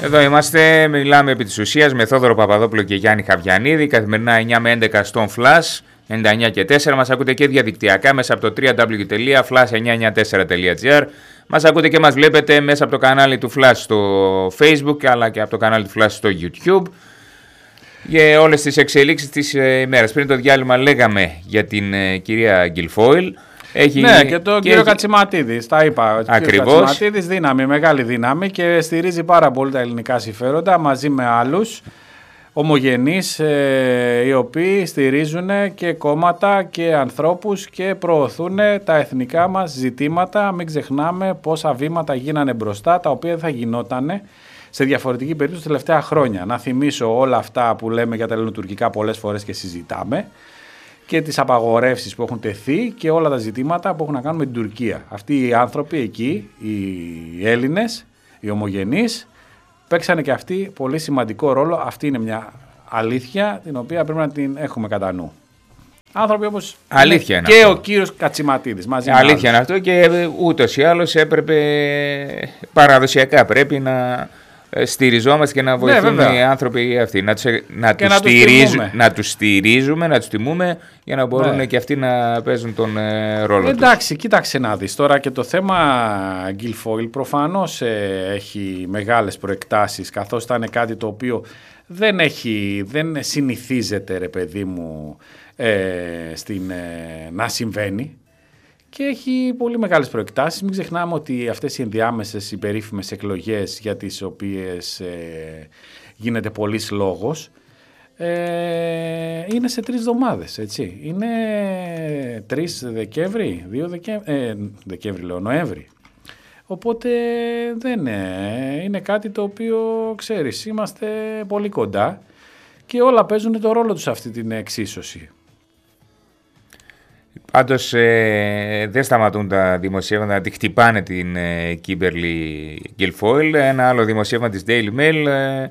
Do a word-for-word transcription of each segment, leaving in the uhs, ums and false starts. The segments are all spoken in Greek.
Εδώ είμαστε, μιλάμε επί της ουσίας με Θόδωρο Παπαδόπουλο και Γιάννη Χαβιανίδη, καθημερινά εννιά με έντεκα στον Flash ενενήντα εννιά και τέσσερα. Μας ακούτε και διαδικτυακά μέσα από το double-u double-u double-u τελεία flash εννιακόσια ενενήντα τέσσερα τελεία gr. Μας ακούτε και μας βλέπετε μέσα από το κανάλι του Flash στο Facebook, αλλά και από το κανάλι του Flash στο YouTube. Για όλες τις εξελίξεις της ημέρας. Πριν το διάλειμμα λέγαμε για την ε, κυρία Γκιλφόιλ. Έχει... Ναι, και τον κύριο έχει... Κατσιματίδη. Τα είπα. Ο Ακριβώς. Κατσιματίδης δύναμη, μεγάλη δύναμη και στηρίζει πάρα πολύ τα ελληνικά συμφέροντα μαζί με άλλους ομογενείς ε, οι οποίοι στηρίζουν και κόμματα και ανθρώπους και προωθούν τα εθνικά μας ζητήματα. Μην ξεχνάμε πόσα βήματα γίνανε μπροστά, τα οποία δεν θα γινότανε σε διαφορετική περίπτωση τα τελευταία χρόνια. Να θυμίσω όλα αυτά που λέμε για τα ελληνοτουρκικά πολλές φορές και συζητάμε, και τις απαγορεύσεις που έχουν τεθεί και όλα τα ζητήματα που έχουν να κάνουν με την Τουρκία. Αυτοί οι άνθρωποι εκεί, οι Έλληνες, οι ομογενείς, παίξανε και αυτοί πολύ σημαντικό ρόλο. Αυτή είναι μια αλήθεια την οποία πρέπει να την έχουμε κατά νου. Άνθρωποι όπως αλήθεια είναι και αυτό. Ο κύριος Κατσιματίδης μαζί με αλήθεια είναι αυτό, και ούτως ή άλλως έπρεπε παραδοσιακά πρέπει να στηριζόμαστε και να βοηθούν ναι, οι άνθρωποι αυτοί. Να τους, να τους, να στηρίζ, να τους στηρίζουμε, να τους τιμούμε για να μπορούν ναι. και αυτοί να παίζουν τον ε, ρόλο τους. Εντάξει, κοίταξε να δεις τώρα, και το θέμα Γκιλφόιλ προφανώς ε, έχει μεγάλες προεκτάσεις, καθώς ήταν κάτι το οποίο δεν, έχει, δεν συνηθίζεται, ρε παιδί μου, ε, στην, ε, να συμβαίνει. Και έχει πολύ μεγάλες προεκτάσεις. Μην ξεχνάμε ότι αυτές οι ενδιάμεσες υπερήφημες εκλογές για τις οποίες ε, γίνεται πολλής λόγος ε, είναι σε τρεις εβδομάδες, έτσι. Είναι τρεις Δεκέμβρη, δύο Δεκέμβρη, ε, Δεκέμβρη λέω, Νοέμβρη. Οπότε δεν είναι, είναι κάτι το οποίο, ξέρεις, είμαστε πολύ κοντά και όλα παίζουν το ρόλο τους αυτή την εξίσωση. Πάντως ε, δεν σταματούν τα δημοσιεύματα να τη χτυπάνε την ε, Κίμπερλι Γκιλφόιλ. Ένα άλλο δημοσίευμα της Daily Mail ε,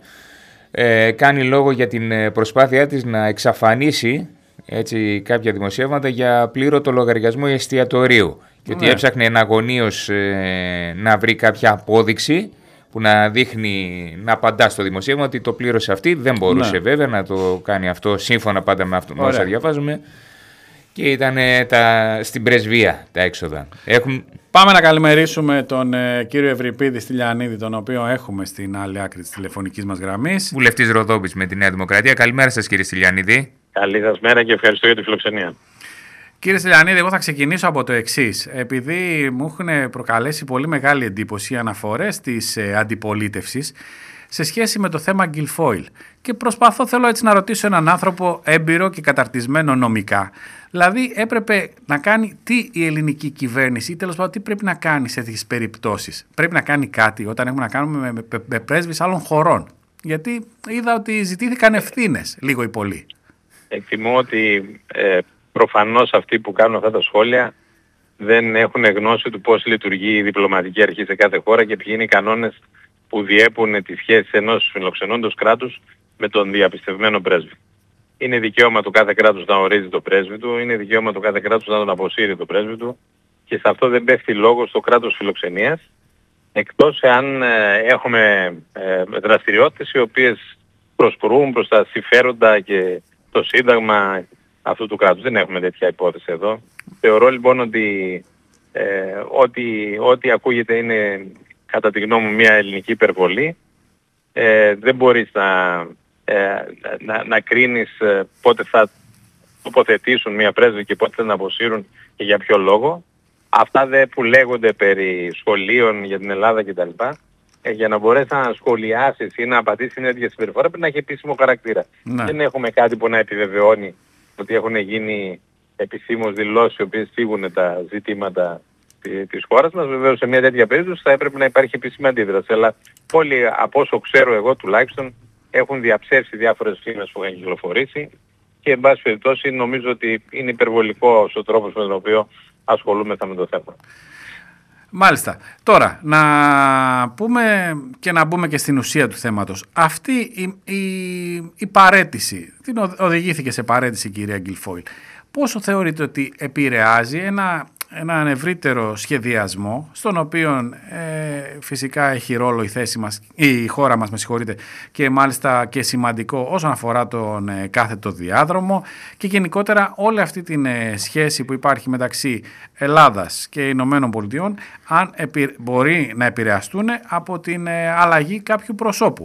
ε, κάνει λόγο για την προσπάθειά της να εξαφανίσει, έτσι, κάποια δημοσιεύματα για πλήρωτο λογαριασμό εστιατορίου. Και ότι έψαχνε εναγωνίως ε, να βρει κάποια απόδειξη που να δείχνει, να απαντά στο δημοσίευμα ότι το πλήρωσε αυτή. Δεν μπορούσε ναι. βέβαια να το κάνει αυτό σύμφωνα πάντα με αυτό όσα διαβάζουμε. Και ήταν τα, στην πρεσβεία τα έξοδα. Έχουν... Πάμε να καλημερίσουμε τον ε, κύριο Ευρυπίδη Στυλιανίδη, τον οποίο έχουμε στην άλλη άκρη της τηλεφωνικής μας γραμμής. Βουλευτής Ροδόπης με τη Νέα Δημοκρατία. Καλημέρα σας, κύριε Στυλιανίδη. Καλή σας μέρα και ευχαριστώ για τη φιλοξενία. Κύριε Στυλιανίδη, εγώ θα ξεκινήσω από το εξής. Επειδή μου έχουν προκαλέσει πολύ μεγάλη εντύπωση οι αναφορές της ε, αντιπολίτευσης σε σχέση με το θέμα Γκιλφόιλ. Και προσπαθώ, θέλω έτσι να ρωτήσω έναν άνθρωπο έμπειρο και καταρτισμένο νομικά. Δηλαδή έπρεπε να κάνει τι η ελληνική κυβέρνηση, ή τέλος πάντων τι πρέπει να κάνει σε τέτοιες περιπτώσεις. Πρέπει να κάνει κάτι όταν έχουμε να κάνουμε με, με, με πρέσβεις άλλων χωρών. Γιατί είδα ότι ζητήθηκαν ευθύνες, λίγο ή πολύ. Εκτιμώ ότι ε, προφανώς αυτοί που κάνουν αυτά τα σχόλια δεν έχουν γνώση του πώς λειτουργεί η διπλωματική αρχή σε κάθε χώρα και ποιοι είναι οι κανόνες που διέπουν τις σχέσεις ενός φιλοξενώντος κράτους με τον διαπιστευμένο πρέσβη. Είναι δικαίωμα του κάθε κράτους να ορίζει το πρέσβη του, είναι δικαίωμα του κάθε κράτους να τον αποσύρει το πρέσβη του και σε αυτό δεν πέφτει λόγος στο κράτος φιλοξενίας, εκτός εάν ε, έχουμε ε, δραστηριότητες οι οποίες προσπορούν προς τα συμφέροντα και το σύνταγμα αυτού του κράτους. Δεν έχουμε τέτοια υπόθεση εδώ. Θεωρώ λοιπόν ότι ε, ό,τι, ό,τι ακούγεται είναι κατά τη γνώμη μου μια ελληνική υπερβολή. Ε, δεν μπορείς να, ε, να, να κρίνεις ε, πότε θα τοποθετήσουν μια πρέσβη και πότε θα την αποσύρουν και για ποιο λόγο. Αυτά δε που λέγονται περί σχολείων για την Ελλάδα κτλ. Ε, για να μπορέσει να σχολιάσεις ή να απαντήσεις την ίδια συμπεριφορά πρέπει να έχει επίσημο χαρακτήρα. Ναι. Δεν έχουμε κάτι που να επιβεβαιώνει ότι έχουν γίνει επισήμως δηλώσεις οι οποίες φύγουν τα ζητήματα της χώρας μας. Βεβαίως σε μια τέτοια περίπτωση θα έπρεπε να υπάρχει επίσημη αντίδραση. Αλλά όλοι, από όσο ξέρω εγώ τουλάχιστον, έχουν διαψεύσει διάφορες φήμες που έχουν κυκλοφορήσει και εν πάση περιπτώσει νομίζω ότι είναι υπερβολικός ο τρόπος με τον οποίο ασχολούμεθα με το θέμα. Μάλιστα. Τώρα, να πούμε και να μπούμε και στην ουσία του θέματος. Αυτή η, η, η παραίτηση, την οδηγήθηκε σε παραίτηση η κυρία Γκιλφόιλ, πόσο θεωρείτε ότι επηρεάζει ένα έναν ευρύτερο σχεδιασμό, στον οποίο ε, φυσικά έχει ρόλο η θέση μας, η χώρα μας, με συγχωρείτε, και μάλιστα και σημαντικό όσον αφορά τον ε, κάθετο διάδρομο και γενικότερα όλη αυτή την ε, σχέση που υπάρχει μεταξύ Ελλάδας και Ηνωμένων Πολιτειών, αν επι, μπορεί να επηρεαστούν από την ε, αλλαγή κάποιου προσώπου.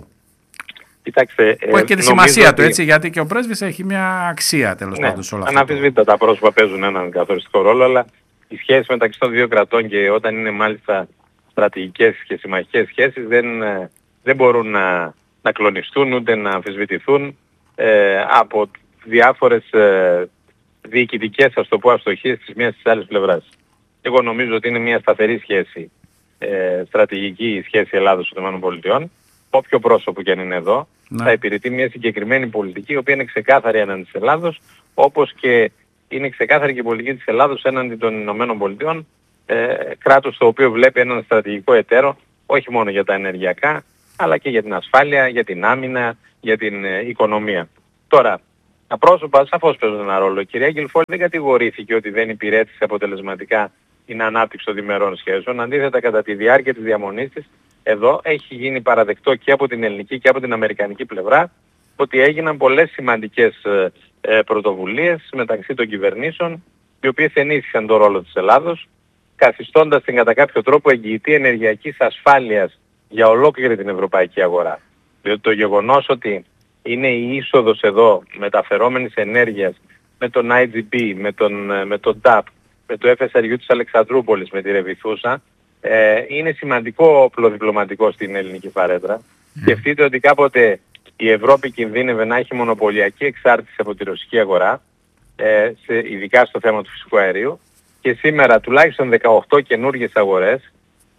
Κοιτάξτε, που έχει και τη σημασία ότι... του, έτσι, γιατί και ο πρέσβης έχει μια αξία, τέλος ναι, πάντων, σε όλα αυτά. Αναμφισβήτητα τα πρόσωπα παίζουν έναν καθοριστικό ρόλο, αλλά οι σχέσεις μεταξύ των δύο κρατών, και όταν είναι μάλιστα στρατηγικές και συμμαχικές σχέσεις, δεν, δεν μπορούν να, να κλονιστούν ούτε να αμφισβητηθούν ε, από διάφορες ε, διοικητικές, ας το πω, αστοχίες της μίας της άλλης πλευράς. Εγώ νομίζω ότι είναι μια σταθερή σχέση, ε, στρατηγική σχέση Ελλάδος-ΗΠΑ. Όποιο πρόσωπο και αν είναι εδώ, ναι, θα υπηρετεί μια συγκεκριμένη πολιτική, η οποία είναι ξεκάθαρη έναντι της Ελλάδος, όπως και είναι ξεκάθαρη και η πολιτική της Ελλάδος έναντι των Ηνωμένων Πολιτειών, ε, κράτος το οποίο βλέπει έναν στρατηγικό εταίρο, όχι μόνο για τα ενεργειακά, αλλά και για την ασφάλεια, για την άμυνα, για την ε, οικονομία. Τώρα, τα πρόσωπα σαφώς παίζουν ένα ρόλο. Η κυρία Γκιλφόλ δεν κατηγορήθηκε ότι δεν υπηρέτησε αποτελεσματικά την ανάπτυξη των διμερών σχέσεων. Αντίθετα, κατά τη διάρκεια της διαμονής της, εδώ έχει γίνει παραδεκτό και από την ελληνική και από την αμερικανική πλευρά ότι έγιναν πολλές σημαντικές ε, πρωτοβουλίες μεταξύ των κυβερνήσεων, οι οποίες ενίσχυσαν τον ρόλο της Ελλάδος, καθιστώντας την κατά κάποιο τρόπο εγγυητή ενεργειακής ασφάλειας για ολόκληρη την ευρωπαϊκή αγορά. Διότι το γεγονός ότι είναι η είσοδος εδώ μεταφερόμενης ενέργειας με τον άι τζι μπι, με τον, με τον ντάπ, με το εφ ες αρ γιου της Αλεξανδρούπολης, με τη Ρεβιθούσα, ε, είναι σημαντικό όπλο διπλωματικό στην ελληνική φαρέτρα. Mm. Σκεφτείτε ότι κάποτε η Ευρώπη κινδύνευε να έχει μονοπωλιακή εξάρτηση από τη ρωσική αγορά, ε, σε, ειδικά στο θέμα του φυσικού αερίου, και σήμερα τουλάχιστον δεκαοκτώ καινούργιες αγορές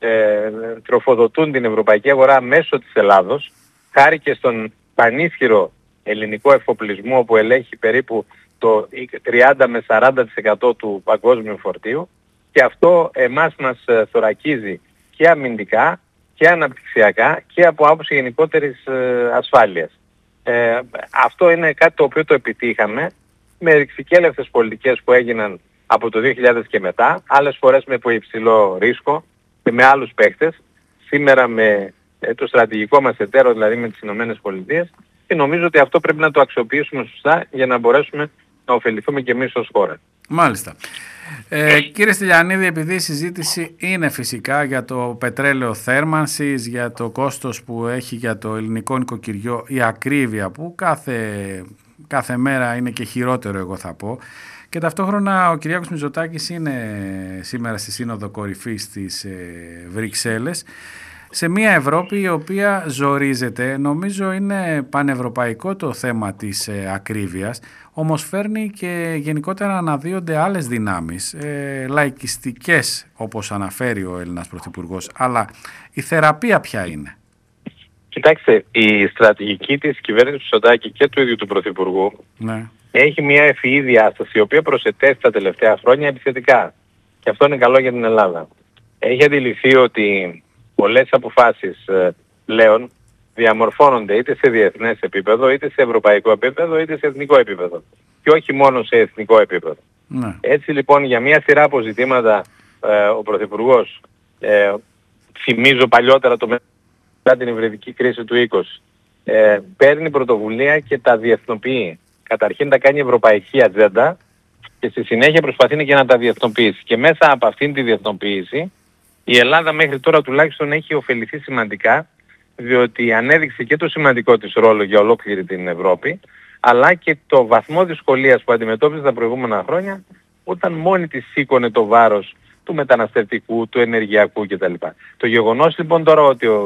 ε, τροφοδοτούν την ευρωπαϊκή αγορά μέσω της Ελλάδος, χάρη και στον πανίσχυρο ελληνικό εφοπλισμό που ελέγχει περίπου το τριάντα με σαράντα τοις εκατό του παγκόσμιου φορτίου, και αυτό εμάς μας θωρακίζει και αμυντικά και αναπτυξιακά και από άποψη γενικότερης ασφάλειας. Ε, αυτό είναι κάτι το οποίο το επιτύχαμε με ρηξικέλευτες πολιτικές που έγιναν από το δύο χιλιάδες και μετά, άλλες φορές με υψηλό ρίσκο και με άλλους παίχτες, σήμερα με ε, το στρατηγικό μας εταίρο, δηλαδή με τις Ηνωμένες Πολιτείες, και νομίζω ότι αυτό πρέπει να το αξιοποιήσουμε σωστά για να μπορέσουμε να ωφεληθούμε και εμείς ως χώρα. Μάλιστα. Ε, κύριε Στυλιανίδη, επειδή η συζήτηση είναι φυσικά για το πετρέλαιο θέρμανσης, για το κόστος που έχει για το ελληνικό νοικοκυριό, η ακρίβεια που κάθε, κάθε μέρα είναι και χειρότερο, εγώ θα πω, και ταυτόχρονα ο Κυριάκος Μητσοτάκης είναι σήμερα στη Σύνοδο Κορυφής στις ε, Βρυξέλλες, σε μια Ευρώπη η οποία ζορίζεται. Νομίζω είναι πανευρωπαϊκό το θέμα της ε, ακρίβειας, όμως φέρνει και γενικότερα αναδύονται άλλες δυνάμεις, ε, λαϊκιστικές, όπως αναφέρει ο Έλληνας Πρωθυπουργός, αλλά η θεραπεία ποια είναι? Κοιτάξτε, η στρατηγική της κυβέρνησης Μητσοτάκη και του ίδιου του Πρωθυπουργού, ναι, έχει μια ευφυή διάσταση, η οποία προσετέθη τα τελευταία χρόνια επιθετικά. Και αυτό είναι καλό για την Ελλάδα. Έχει αντιληφθεί ότι πολλές αποφάσεις ε, πλέον διαμορφώνονται είτε σε διεθνές επίπεδο, είτε σε ευρωπαϊκό επίπεδο, είτε σε εθνικό επίπεδο. Και όχι μόνο σε εθνικό επίπεδο. Ναι. Έτσι λοιπόν, για μια σειρά από ζητήματα ε, ο Πρωθυπουργός, ε, θυμίζω παλιότερα το μετά την υβριδική κρίση του είκοσι, ε, παίρνει πρωτοβουλία και τα διεθνοποιεί. Καταρχήν τα κάνει ευρωπαϊκή ατζέντα και στη συνέχεια προσπαθεί και να τα διεθνοποιήσει. Και μέσα από αυτήν τη διεθνοποίηση η Ελλάδα μέχρι τώρα τουλάχιστον έχει ωφεληθεί σημαντικά, διότι ανέδειξε και το σημαντικό της ρόλο για ολόκληρη την Ευρώπη, αλλά και το βαθμό δυσκολίας που αντιμετώπιζε τα προηγούμενα χρόνια, όταν μόνη της σήκωνε το βάρος του μεταναστευτικού, του ενεργειακού κτλ. Το γεγονός λοιπόν τώρα ότι ο,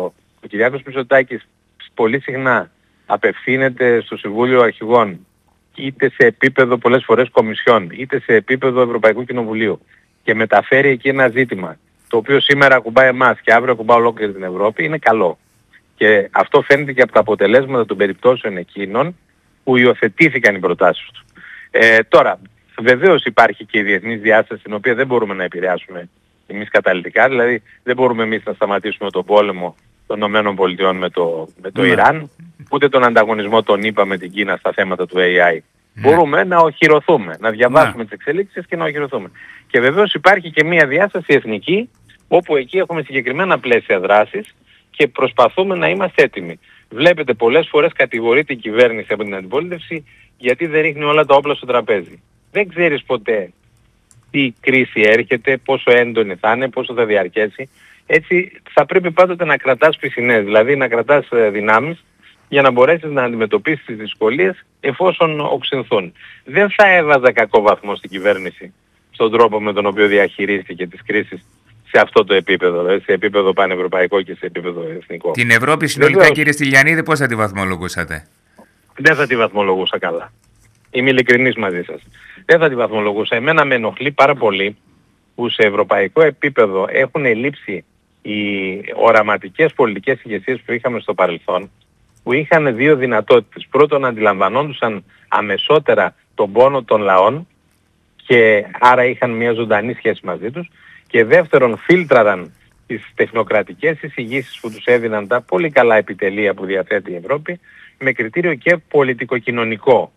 ο Κυριάκος Μητσοτάκης πολύ συχνά απευθύνεται στο Συμβούλιο Αρχηγών, είτε σε επίπεδο πολλές φορές κομισιών, είτε σε επίπεδο Ευρωπαϊκού Κοινοβουλίου, και μεταφέρει εκεί ένα ζήτημα, το οποίο σήμερα ακουμπά εμάς και αύριο ακουμπά ολόκληρη την Ευρώπη, είναι καλό. Και αυτό φαίνεται και από τα αποτελέσματα των περιπτώσεων εκείνων που υιοθετήθηκαν οι προτάσεις του. Ε, τώρα, βεβαίως υπάρχει και η διεθνής διάσταση, την οποία δεν μπορούμε να επηρεάσουμε εμείς καταλυτικά, δηλαδή δεν μπορούμε εμείς να σταματήσουμε τον πόλεμο των ΗΠΑ με το, με το mm. Ιράν, ούτε τον ανταγωνισμό των ΗΠΑ με την Κίνα στα θέματα του έι άι Ναι. Μπορούμε να οχυρωθούμε, να διαβάσουμε ναι. τις εξελίξεις και να οχυρωθούμε. Και βεβαίως υπάρχει και μια διάσταση εθνική, όπου εκεί έχουμε συγκεκριμένα πλαίσια δράσης και προσπαθούμε να είμαστε έτοιμοι. Βλέπετε πολλές φορές κατηγορείται η κυβέρνηση από την αντιπολίτευση γιατί δεν ρίχνει όλα τα όπλα στο τραπέζι. Δεν ξέρεις ποτέ τι κρίση έρχεται, πόσο έντονη θα είναι, πόσο θα διαρκέσει. Έτσι θα πρέπει πάντοτε να κρατάς πισινές, δηλαδή να κρατάς δυνάμεις για να μπορέσεις να αντιμετωπίσεις τις δυσκολίες εφόσον οξυνθούν. Δεν θα έβαζα κακό βαθμό στην κυβέρνηση στον τρόπο με τον οποίο διαχειρίστηκε τις κρίσεις σε αυτό το επίπεδο, δηλαδή σε επίπεδο πανευρωπαϊκό και σε επίπεδο εθνικό. Την Ευρώπη συνολικά, Βεβαίως, κύριε Στυλιανίδη, πώς θα τη βαθμολογούσατε? Δεν θα τη βαθμολογούσα καλά. Είμαι ειλικρινής μαζί σας. Δεν θα τη βαθμολογούσα. Εμένα με ενοχλεί πάρα πολύ που σε ευρωπαϊκό επίπεδο έχουν λείψει οι οραματικές πολιτικές ηγεσίες που είχαμε στο παρελθόν, που είχαν δύο δυνατότητες. Πρώτον, αντιλαμβανόντουσαν αμεσότερα τον πόνο των λαών και άρα είχαν μια ζωντανή σχέση μαζί τους. Και δεύτερον, φίλτραραν τις τεχνοκρατικές εισηγήσεις που τους έδιναν τα πολύ καλά επιτελεία που διαθέτει η Ευρώπη με κριτήριο και πολιτικοκοινωνικό.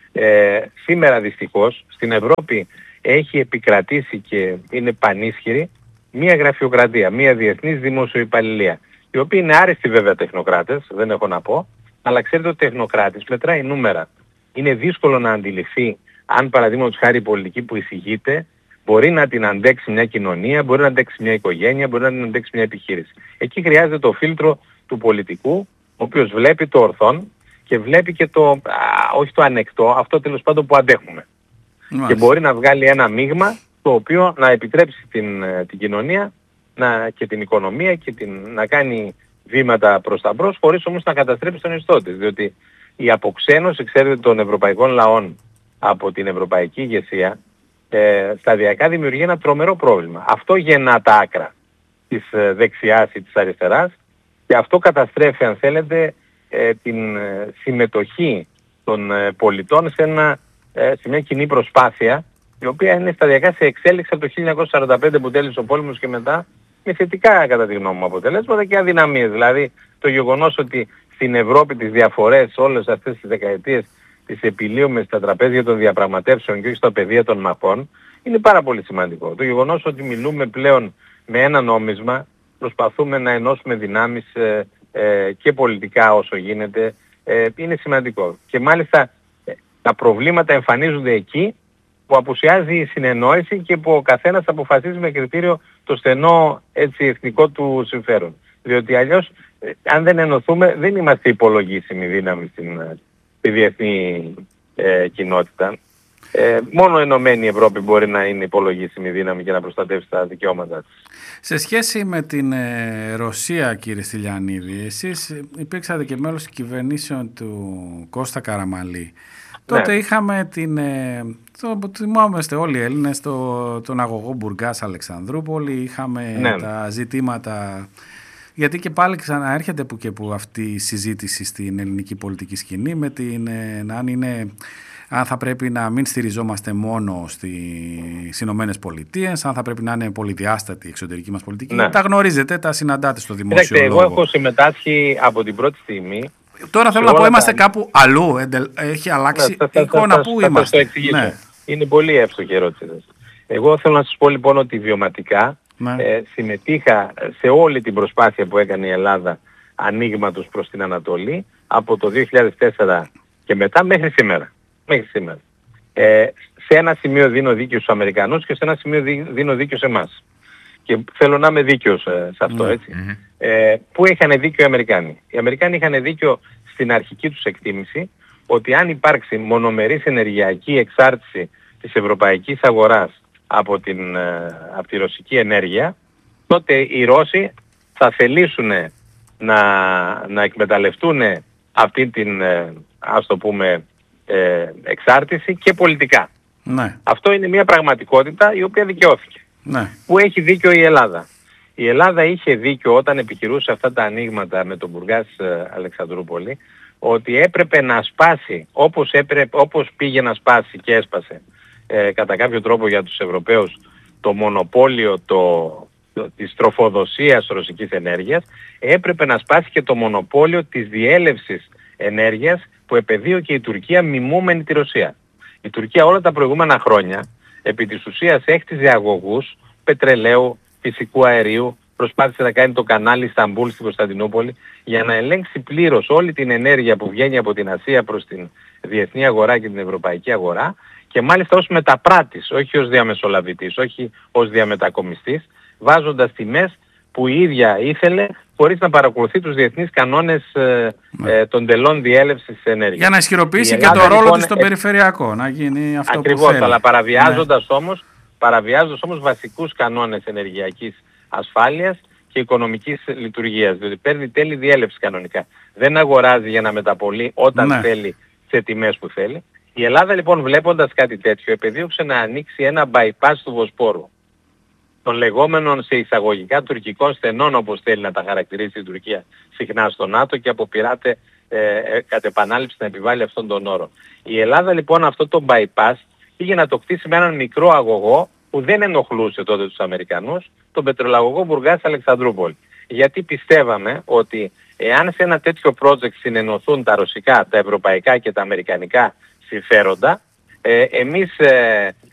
Ε, σήμερα δυστυχώς στην Ευρώπη έχει επικρατήσει και είναι πανίσχυρη μια γραφειοκρατία, μια διεθνής δημοσιοϊπαλληλία, οι οποίοι είναι άριστοι βέβαια τεχνοκράτες, δεν έχω να πω, αλλά ξέρετε ότι ο τεχνοκράτης μετράει νούμερα. Είναι δύσκολο να αντιληφθεί αν παραδείγματος χάρη η πολιτική που εισηγείται μπορεί να την αντέξει μια κοινωνία, μπορεί να αντέξει μια οικογένεια, μπορεί να την αντέξει μια επιχείρηση. Εκεί χρειάζεται το φίλτρο του πολιτικού, ο οποίος βλέπει το ορθόν και βλέπει και το, α, όχι το ανεκτό, αυτό τέλος πάντων που αντέχουμε. Μάλιστα. Και μπορεί να βγάλει ένα μείγμα το οποίο να επιτρέψει την, την κοινωνία να, και την οικονομία και την, να κάνει βήματα προς τα μπρος, χωρίς όμως να καταστρέψει τον ιστό της. Διότι η αποξένωση, ξέρετε, των ευρωπαϊκών λαών από την ευρωπαϊκή ηγεσία ε, σταδιακά δημιουργεί ένα τρομερό πρόβλημα. Αυτό γεννά τα άκρα της ε, δεξιάς ή της αριστεράς και αυτό καταστρέφει, αν θέλετε, ε, την ε, συμμετοχή των ε, πολιτών σε, ένα, ε, σε μια κοινή προσπάθεια, η οποία είναι σταδιακά σε εξέλιξη από το χίλια εννιακόσια σαράντα πέντε που τέλειωσε ο πόλεμος και μετά, με θετικά κατά τη γνώμη μου αποτελέσματα και αδυναμίες. Δηλαδή το γεγονός ότι στην Ευρώπη τις διαφορές όλες αυτές τις δεκαετίες τις επιλύουμε στα τραπέζια των διαπραγματεύσεων και όχι στα πεδία των μαχών είναι πάρα πολύ σημαντικό. Το γεγονός ότι μιλούμε πλέον με ένα νόμισμα, προσπαθούμε να ενώσουμε δυνάμεις ε, ε, και πολιτικά όσο γίνεται, ε, είναι σημαντικό. Και μάλιστα ε, τα προβλήματα εμφανίζονται εκεί που απουσιάζει η συνεννόηση και που ο καθένας αποφασίζει με κριτήριο το στενό έτσι, εθνικό του συμφέρον. Διότι αλλιώς ε, αν δεν ενωθούμε δεν είμαστε υπολογίσιμη δύναμη στην, στη διεθνή ε, κοινότητα. Ε, μόνο ενωμένη η Ευρώπη μπορεί να είναι υπολογίσιμη δύναμη και να προστατεύσει τα δικαιώματα της. Σε σχέση με την ε, Ρωσία, κύριε Στυλιανίδη, εσείς υπήρξατε και μέλος κυβερνήσεων του Κώστα Καραμανλή. Τότε ναι. είχαμε την, ε, το θυμόμαστε όλοι οι Έλληνες, το, τον αγωγό Μπουργκάς Αλεξανδρούπολη, είχαμε ναι. τα ζητήματα, γιατί και πάλι ξαναέρχεται που και που αυτή η συζήτηση στην ελληνική πολιτική σκηνή με την, ε, αν είναι... αν θα πρέπει να μην στηριζόμαστε μόνο στις Ηνωμένες Πολιτείες, αν θα πρέπει να είναι πολυδιάστατη η εξωτερική μας πολιτική. Ναι. Τα γνωρίζετε, τα συναντάτε στο δημόσιο λόγο. Εγώ έχω συμμετάσχει από την πρώτη στιγμή. Τώρα θέλω να πω, είμαστε τα... κάπου αλλού, έχει αλλάξει ναι, η εικόνα που θα, είμαστε. Θα το ναι. Είναι πολύ εύστοχη η ερώτηση. Εγώ θέλω να σας πω λοιπόν ότι βιωματικά ναι. ε, συμμετείχα σε όλη την προσπάθεια που έκανε η Ελλάδα ανοίγματος προς την Ανατολή από το δύο χιλιάδες τέσσερα και μετά μέχρι σήμερα. Μέχρι σήμερα. Ε, σε ένα σημείο δίνω δίκιο στους Αμερικανούς και σε ένα σημείο δίνω δίκιο σε εμάς. Και θέλω να είμαι δίκαιος ε, σε αυτό, έτσι. Mm-hmm. Ε, πού είχαν δίκιο οι Αμερικάνοι? Οι Αμερικάνοι είχαν δίκιο στην αρχική τους εκτίμηση ότι αν υπάρξει μονομερής ενεργειακή εξάρτηση της ευρωπαϊκής αγοράς από, την, ε, από τη ρωσική ενέργεια, τότε οι Ρώσοι θα θελήσουν να, να εκμεταλλευτούν αυτή την, ε, ας το πούμε, Ε, εξάρτηση και πολιτικά. Ναι. Αυτό είναι μια πραγματικότητα η οποία δικαιώθηκε. Ναι. Που έχει δίκιο η Ελλάδα. Η Ελλάδα είχε δίκιο όταν επιχειρούσε αυτά τα ανοίγματα με τον Μπουργκάς ε, Αλεξανδρούπολη, ότι έπρεπε να σπάσει όπως, έπρεπε, όπως πήγε να σπάσει και έσπασε ε, κατά κάποιο τρόπο για τους Ευρωπαίους το μονοπόλιο το, το, της τροφοδοσίας ρωσικής ενέργειας, έπρεπε να σπάσει και το μονοπόλιο της διέλευσης ενέργειας που επεδίωκε η Τουρκία μιμούμενη τη Ρωσία. Η Τουρκία όλα τα προηγούμενα χρόνια επί της ουσίας έχτιζε αγωγούς πετρελαίου, φυσικού αερίου, προσπάθησε να κάνει το κανάλι Ισταμπούλ στην Κωνσταντινούπολη για να ελέγξει πλήρως όλη την ενέργεια που βγαίνει από την Ασία προς την διεθνή αγορά και την ευρωπαϊκή αγορά και μάλιστα ως μεταπράτης, όχι ως διαμεσολαβητής, όχι ως διαμετακομιστής, βάζοντας τιμές που η ίδια ήθελε χωρίς να παρακολουθεί τους διεθνείς κανόνες ε, ε, των τελών διέλευσης της ενέργειας. Για να ισχυροποιήσει και το ρόλο λοιπόν, της στον ε, περιφερειακό, να γίνει αυτό ακριβώς, που θέλει. Αλλά παραβιάζοντας, ναι. όμως, παραβιάζοντας όμως βασικούς κανόνες ενεργειακής ασφάλειας και οικονομικής λειτουργίας. Διότι παίρνει τέλη διέλευση κανονικά. Δεν αγοράζει για να μεταπολεί όταν ναι. θέλει σε τιμές που θέλει. Η Ελλάδα λοιπόν βλέποντας κάτι τέτοιο επεδίωξε να ανοίξει ένα bypass του Βοσπόρου των λεγόμενων σε εισαγωγικά τουρκικών στενών, όπως θέλει να τα χαρακτηρίσει η Τουρκία συχνά στο ΝΑΤΟ, και αποπειράται ε, ε, κατ' επανάληψη να επιβάλλει αυτόν τον όρο. Η Ελλάδα λοιπόν αυτό το bypass πήγε να το κτίσει με έναν μικρό αγωγό που δεν ενοχλούσε τότε τους Αμερικανούς, τον πετρελαγωγό Μπουργκάς Αλεξανδρούπολη. Γιατί πιστεύαμε ότι εάν σε ένα τέτοιο project συνενωθούν τα ρωσικά, τα ευρωπαϊκά και τα αμερικανικά συμφέροντα, ε, εμείς ε,